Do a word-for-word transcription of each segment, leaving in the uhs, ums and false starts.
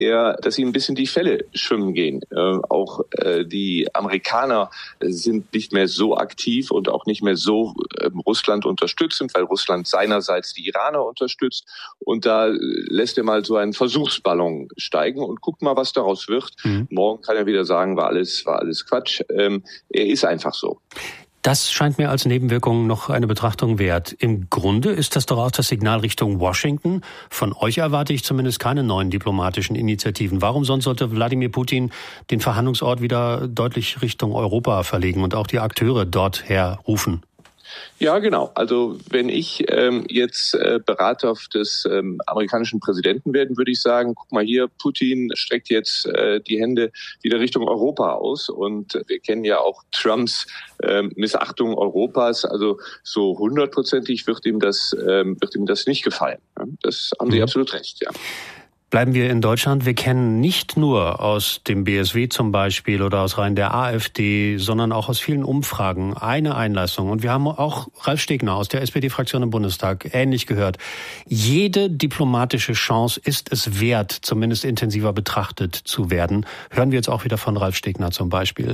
eher, dass sie ein bisschen die Fälle schwimmen gehen. Äh, auch äh, die Amerikaner sind nicht mehr so aktiv und auch nicht mehr so äh, Russland unterstützend, weil Russland seinerseits die Iraner unterstützt. Und da lässt er mal so einen Versuchsballon steigen und guckt mal, was daraus wird. Mhm. Morgen kann er wieder sagen, war alles, war alles Quatsch. Ähm, er ist einfach so. Das scheint mir als Nebenwirkung noch eine Betrachtung wert. Im Grunde ist das doch auch das Signal Richtung Washington. Von euch erwarte ich zumindest keine neuen diplomatischen Initiativen. Warum sonst sollte Wladimir Putin den Verhandlungsort wieder deutlich Richtung Europa verlegen und auch die Akteure dorthin rufen? Ja, genau. Also wenn ich ähm, jetzt äh, Berater des ähm, amerikanischen Präsidenten werden, würde ich sagen, guck mal hier, Putin streckt jetzt äh, die Hände wieder Richtung Europa aus. Und wir kennen ja auch Trumps ähm, Missachtung Europas. Also so hundertprozentig wird ihm das, ähm, wird ihm das nicht gefallen. Das haben Sie mhm. absolut recht, ja. Bleiben wir in Deutschland. Wir kennen nicht nur aus dem B S W zum Beispiel oder aus Reihen der AfD, sondern auch aus vielen Umfragen eine Einlassung. Und wir haben auch Ralf Stegner aus der S P D-Fraktion im Bundestag ähnlich gehört. Jede diplomatische Chance ist es wert, zumindest intensiver betrachtet zu werden. Hören wir jetzt auch wieder von Ralf Stegner zum Beispiel.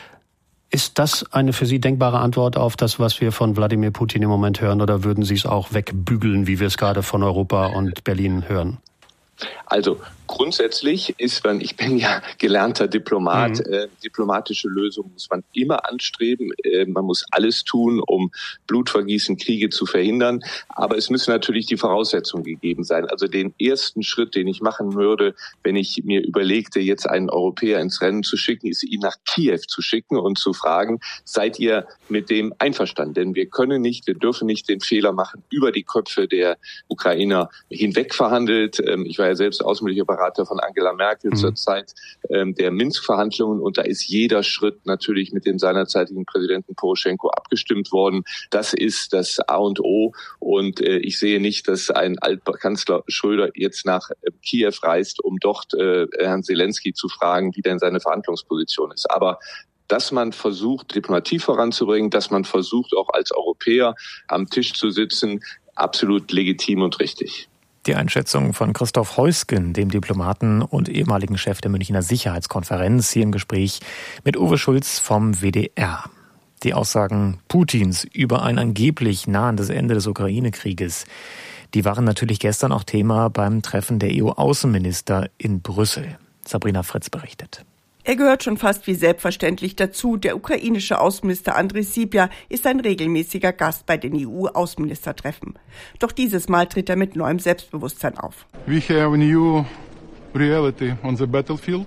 Ist das eine für Sie denkbare Antwort auf das, was wir von Wladimir Putin im Moment hören, oder würden Sie es auch wegbügeln, wie wir es gerade von Europa und Berlin hören? Also grundsätzlich ist man, ich bin ja gelernter Diplomat, mhm. äh, diplomatische Lösungen muss man immer anstreben. Äh, man muss alles tun, um Blutvergießen, Kriege zu verhindern. Aber es müssen natürlich die Voraussetzungen gegeben sein. Also den ersten Schritt, den ich machen würde, wenn ich mir überlegte, jetzt einen Europäer ins Rennen zu schicken, ist ihn nach Kiew zu schicken und zu fragen, seid ihr mit dem einverstanden? Denn wir können nicht, wir dürfen nicht den Fehler machen, über die Köpfe der Ukrainer hinweg verhandelt. Ähm, ich war ja selbst außenpolitischer Berater von Angela Merkel mhm. zur Zeit ähm, der Minsk-Verhandlungen, und da ist jeder Schritt natürlich mit dem seinerzeitigen Präsidenten Poroschenko abgestimmt worden. Das ist das A und O, und äh, ich sehe nicht, dass ein Altkanzler Schröder jetzt nach äh, Kiew reist, um dort äh, Herrn Zelensky zu fragen, wie denn seine Verhandlungsposition ist. Aber dass man versucht, Diplomatie voranzubringen, dass man versucht, auch als Europäer am Tisch zu sitzen, absolut legitim und richtig. Die Einschätzung von Christoph Heusgen, dem Diplomaten und ehemaligen Chef der Münchner Sicherheitskonferenz, hier im Gespräch mit Uwe Schulz vom W D R. Die Aussagen Putins über ein angeblich nahendes Ende des Ukraine-Krieges, die waren natürlich gestern auch Thema beim Treffen der E U-Außenminister in Brüssel. Sabrina Fritz berichtet. Er gehört schon fast wie selbstverständlich dazu. Der ukrainische Außenminister Andriy Sybiha ist ein regelmäßiger Gast bei den E U-Außenministertreffen. Doch dieses Mal tritt er mit neuem Selbstbewusstsein auf. We have a new reality on the battlefield.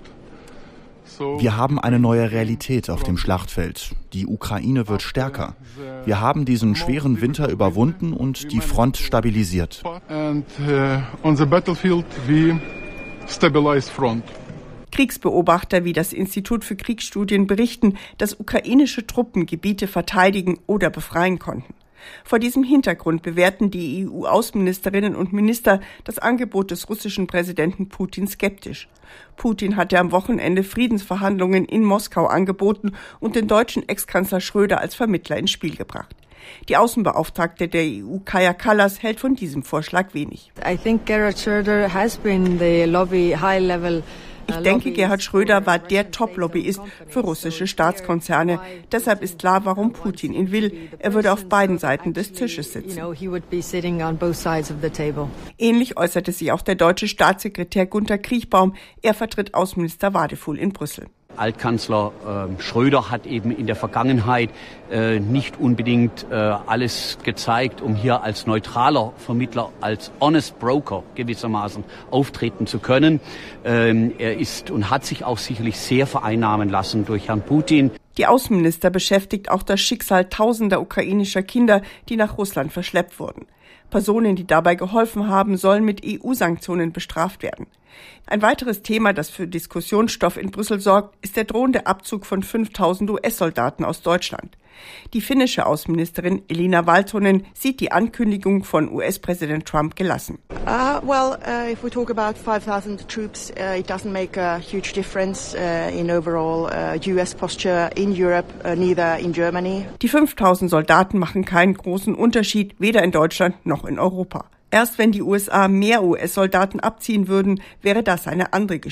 Wir haben eine neue Realität auf dem Schlachtfeld. Die Ukraine wird stärker. Wir haben diesen schweren Winter überwunden und die Front stabilisiert. And uh, on the battlefield we stabilize front. Kriegsbeobachter wie das Institut für Kriegsstudien berichten, dass ukrainische Truppen Gebiete verteidigen oder befreien konnten. Vor diesem Hintergrund bewerten die E U-Außenministerinnen und Minister das Angebot des russischen Präsidenten Putin skeptisch. Putin hatte am Wochenende Friedensverhandlungen in Moskau angeboten und den deutschen Ex-Kanzler Schröder als Vermittler ins Spiel gebracht. Die Außenbeauftragte der E U, Kaja Kallas, hält von diesem Vorschlag wenig. I think Gerhard Schröder has been the lobby high level. Ich denke, Gerhard Schröder war der Top-Lobbyist für russische Staatskonzerne. Deshalb ist klar, warum Putin ihn will. Er würde auf beiden Seiten des Tisches sitzen. Ähnlich äußerte sich auch der deutsche Staatssekretär Gunther Kriechbaum. Er vertritt Außenminister Wadefuhl in Brüssel. Altkanzler äh, Schröder hat eben in der Vergangenheit äh, nicht unbedingt äh, alles gezeigt, um hier als neutraler Vermittler, als honest broker gewissermaßen auftreten zu können. Ähm, er ist und hat sich auch sicherlich sehr vereinnahmen lassen durch Herrn Putin. Die Außenminister beschäftigt auch das Schicksal tausender ukrainischer Kinder, die nach Russland verschleppt wurden. Personen, die dabei geholfen haben, sollen mit E U-Sanktionen bestraft werden. Ein weiteres Thema, das für Diskussionsstoff in Brüssel sorgt, ist der drohende Abzug von fünftausend U S-Soldaten aus Deutschland. Die finnische Außenministerin Elina Valtonen sieht die Ankündigung von U S-Präsident Trump gelassen. Uh, well, uh, if we talk about five thousand troops, uh, it doesn't make a huge difference uh, in overall uh, U S posture in Europe, uh, neither in Germany. Die fünftausend Soldaten machen keinen großen Unterschied, weder in Deutschland noch in Europa. Erst wenn die U S A mehr U S-Soldaten abziehen würden, wäre das eine andere Geschichte.